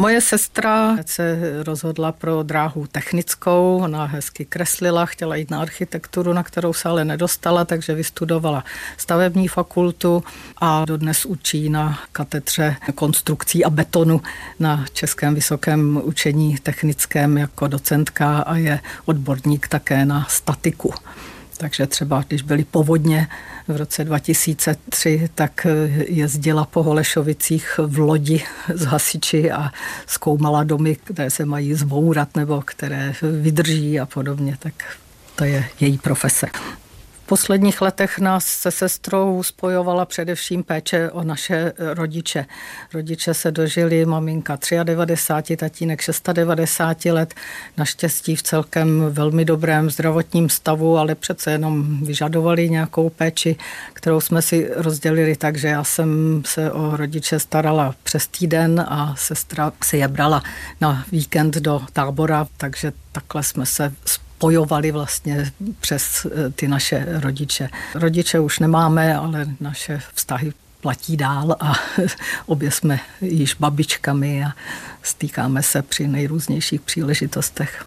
Moje sestra se rozhodla pro dráhu technickou, ona hezky kreslila, chtěla jít na architekturu, na kterou se ale nedostala, takže vystudovala stavební fakultu a dodnes učí na katedře konstrukcí a betonu na Českém vysokém učení technickém jako docentka a je odborník také na statiku. Takže třeba, když byly povodně v roce 2003, tak jezdila po Holešovicích v lodi s hasiči a zkoumala domy, které se mají zbourat nebo které vydrží a podobně. Tak to je její profese. V posledních letech nás se sestrou spojovala především péče o naše rodiče. Rodiče se dožili, maminka 93, tatínek 96 let, naštěstí v celkem velmi dobrém zdravotním stavu, ale přece jenom vyžadovali nějakou péči, kterou jsme si rozdělili, takže já jsem se o rodiče starala přes týden a sestra si je brala na víkend do tábora, takže takhle jsme se spojovali vlastně přes ty naše rodiče. Rodiče už nemáme, ale naše vztahy platí dál a obě jsme již babičkami a stýkáme se při nejrůznějších příležitostech.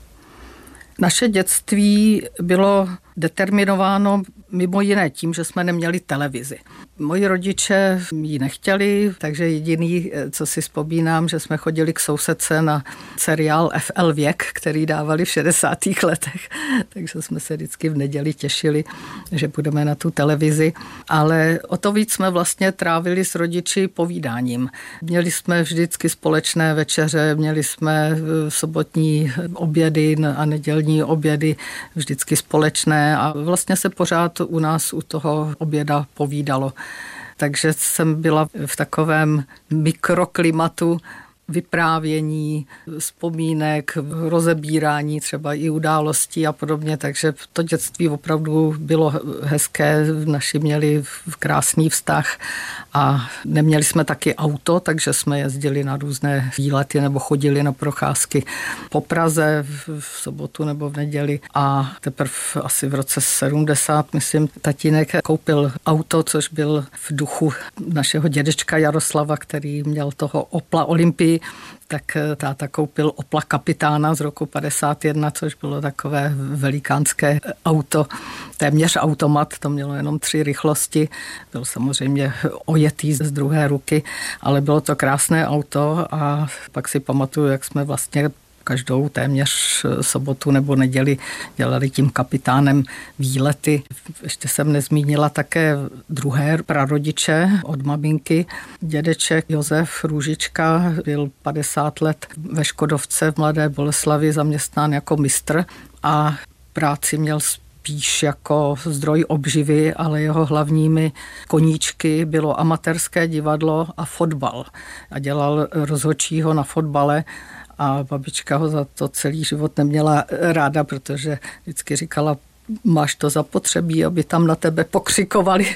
Naše dětství bylo determinováno mimo jiné tím, že jsme neměli televizi. Moji rodiče ji nechtěli, takže jediný, co si vzpomínám, že jsme chodili k sousedce na seriál FL Věk, který dávali v 60. letech, takže jsme se vždycky v neděli těšili, že budeme na tu televizi, ale o to víc jsme vlastně trávili s rodiči povídáním. Měli jsme vždycky společné večeře, měli jsme sobotní obědy a nedělní obědy vždycky společné a vlastně se pořád u nás u toho oběda povídalo. Takže jsem byla v takovém mikroklimatu vyprávění, vzpomínek, rozebírání třeba i událostí a podobně, takže to dětství opravdu bylo hezké, naši měli krásný vztah a neměli jsme taky auto, takže jsme jezdili na různé výlety nebo chodili na procházky po Praze v sobotu nebo v neděli a teprve asi v roce 70, myslím, tatínek koupil auto, což byl v duchu našeho dědečka Jaroslava, který měl toho Opla Olympii, tak táta koupil Opla Kapitána z roku 51, což bylo takové velikánské auto, téměř automat, to mělo jenom 3 rychlosti, byl samozřejmě ojetý z druhé ruky, ale bylo to krásné auto a pak si pamatuju, jak jsme vlastně každou téměř sobotu nebo neděli dělali tím Kapitánem výlety. Ještě jsem nezmínila také druhé prarodiče od maminky. Dědeček Josef Růžička byl 50 let ve Škodovce v Mladé Boleslavi zaměstnán jako mistr a práci měl spíš jako zdroj obživy, ale jeho hlavními koníčky bylo amatérské divadlo a fotbal. A dělal rozhodčího na fotbale a babička ho za to celý život neměla ráda, protože vždycky říkala, máš to zapotřebí, aby tam na tebe pokřikovali.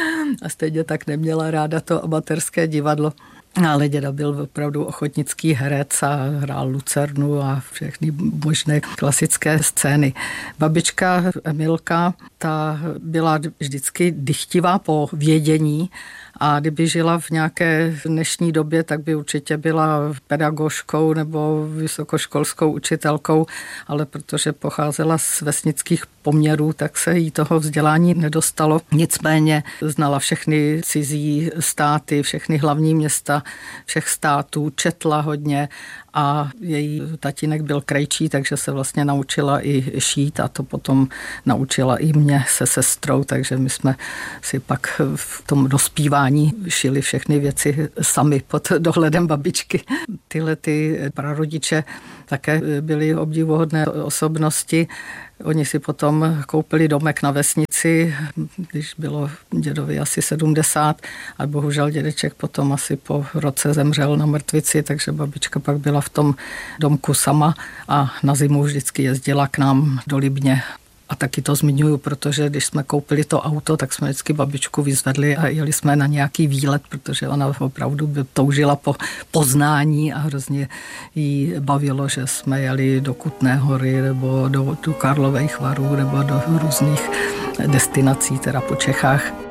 A stejně tak neměla ráda to amatérské divadlo. Ale děda byl opravdu ochotnický herec a hrál Lucernu a všechny možné klasické scény. Babička Emilka, ta byla vždycky dychtivá po vědění a kdyby žila v nějaké dnešní době, tak by určitě byla pedagožkou nebo vysokoškolskou učitelkou, ale protože pocházela z vesnických poměrů, tak se jí toho vzdělání nedostalo. Nicméně znala všechny cizí státy, všechny hlavní města všech států, četla hodně a její tatínek byl krejčí, takže se vlastně naučila i šít a to potom naučila i mě se sestrou, takže my jsme si pak v tom dospívání šili všechny věci sami pod dohledem babičky. Tyhle ty prarodiče také byly obdivuhodné osobnosti. Oni si potom koupili domek na vesnici, když bylo dědovi asi 70 a bohužel dědeček potom asi po roce zemřel na mrtvici, takže babička pak byla v tom domku sama a na zimu vždycky jezdila k nám do Libně. A taky to zmiňuji, protože když jsme koupili to auto, tak jsme vždycky babičku vyzvedli a jeli jsme na nějaký výlet, protože ona opravdu toužila po poznání a hrozně jí bavilo, že jsme jeli do Kutné Hory nebo do Karlových Varů nebo do různých destinací teda po Čechách.